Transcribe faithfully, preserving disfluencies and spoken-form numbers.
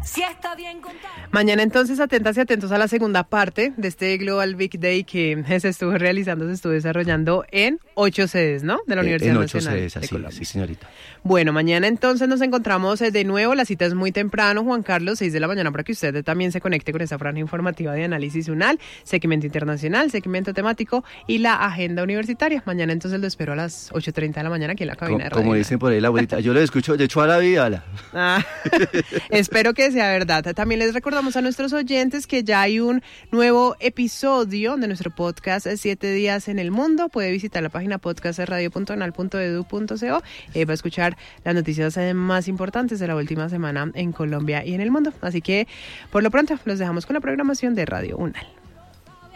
Si está bien contado. Mañana entonces atentas y atentos a la segunda parte de este Global Big Day que se estuvo realizando, se estuvo desarrollando en ocho sedes, ¿no? De la Universidad en ocho Nacional sedes, de así, Colombia. sí, señorita. Bueno, mañana entonces nos encontramos de nuevo, la cita es muy temprano, Juan Carlos, seis de la mañana, para que usted también se conecte con esta franja informativa de análisis UNAL, seguimiento internacional, seguimiento temático y la agenda universitaria. Mañana entonces lo espero a las ocho y treinta de la mañana aquí en la cabina Co- de Radio Como UNAL. dicen por ahí la abuelita, yo lo escucho de hecho a la vida. La. Ah, espero que sea verdad. También les recordamos a nuestros oyentes que ya hay un nuevo episodio de nuestro podcast Siete Días en el Mundo. Puede visitar la página podcast radio punto unal punto edu punto co. Eh, va a escuchar las noticias eh, más importantes de la última semana en Colombia y en el mundo. Así que por lo pronto los dejamos con la programación de Radio UNAL.